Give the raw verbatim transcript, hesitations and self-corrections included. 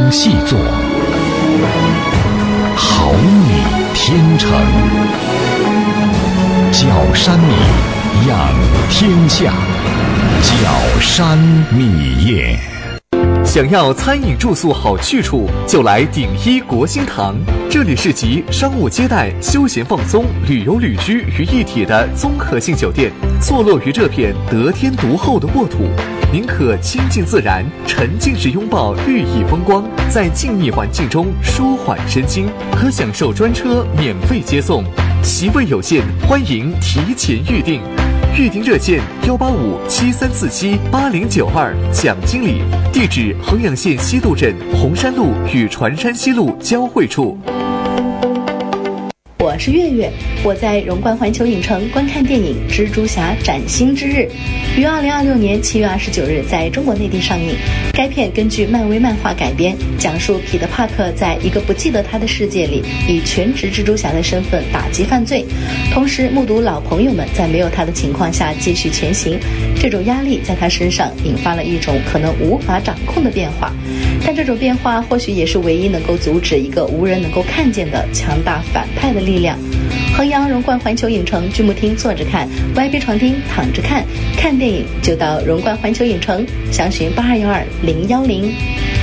细作，好拟天成。角山米，养天下。角山米业。 想要餐饮住宿好去处，就来鼎一国兴堂。这里是集商务接待、休闲放松、旅游旅居于一体的综合性酒店，坐落于这片得天独厚的沃土。您可亲近自然，沉浸式拥抱绿意风光，在静谧环境中舒缓身心，可享受专车免费接送。席位有限，欢迎提前预订。预订热线幺八五七三四七八零九二，蒋经理。地址衡阳县西渡镇红山路与船山西路交汇处。 我是月月，我在荣冠环球影城观看电影《蜘蛛侠：崭新之日》，于二零二六年七月二十九日在中国内地上映。该片根据漫威漫画改编，讲述彼得·帕克在一个不记得他的世界里，以全职蜘蛛侠的身份打击犯罪，同时目睹老朋友们在没有他的情况下继续前行。这种压力在他身上引发了一种可能无法掌控的变化，但这种变化或许也是唯一能够阻止一个无人能够看见的强大反派的力量。衡阳荣冠环球影城剧目厅坐着看， Y P 床厅躺着看，看电影就到荣冠环球影城，详询八二幺二零幺零。